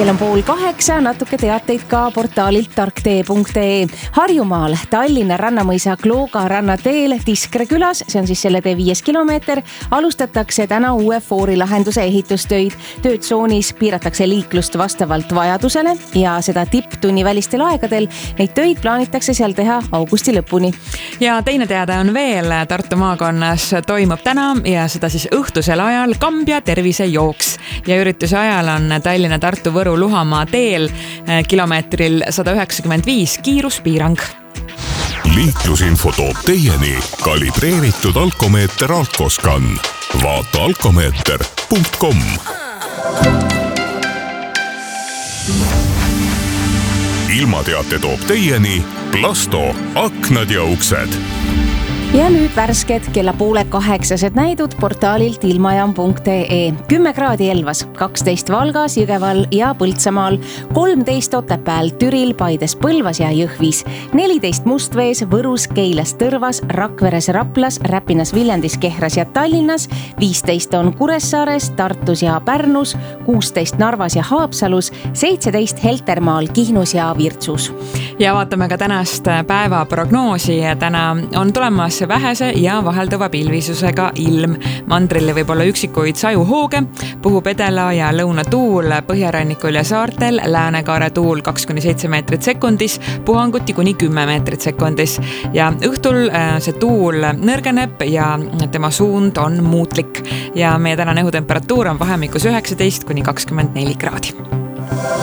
kell on 7:30, natuke teateid ka portaalilt tarktee.ee. Harjumaal Tallinna Rannamõisa Klooga rannateel Tiskre külas, see on siis selle tee 5 kilomeeter, alustatakse täna uue foorilahenduse ehitustöid. Töötsoonis piiratakse liiklust vastavalt vajadusele ja seda tipptunni välistel aegadel. Neid töid plaanitakse seal teha augusti lõpuni. Ja teine teada on veel, Tartu maakonnas toimub täna ja seda siis õhtusel ajal Kambja tervisejooks. Ja ürituse ajal on Tallinna, Tartu, Võru, Luhamaa teel kilomeetril 195 kiiruspiirang. Liiklusinfo toob teieni kalibreeritud alkomeeter Alkoscan. Vaata alkomeeter.com. Ilmateate toob teieni Plasto, aknad ja uksed. Ja nüüd värsked kella 7:30 näidud portaalilt ilmajaam.ee. 10 kraadi Elvas, 12 Valgas, Jõgeval ja Põltsamaal, 13 Otepääl, Türil, Paides, Põlvas ja Jõhvis, 14 Mustvees, Võrus, Keilas, Tõrvas, Rakveres, Raplas, Räpinas, Viljandis, Kehras ja Tallinnas, 15 on Kuressaares, Tartus ja Pärnus, 16 Narvas ja Haapsalus, 17 Heltermaal, Kihnus ja Virtsus. Ja vaatame ka tänast päevaprognoosi. Täna on tulemas vähese ja vahelduva pilvisusega ilm. Mandrille võib olla üksikuid sajuhooge, puhub edela- ja lõunatuul põhjarannikul ja saartel, läänekaare tuul 2-7 meetrit sekundis, puhanguti kuni 10 meetrit sekundis. Ja õhtul see tuul nõrgeneb ja tema suund on muutlik. Ja meie tänane õhutemperatuur on vahemikus 19-24 kraadi.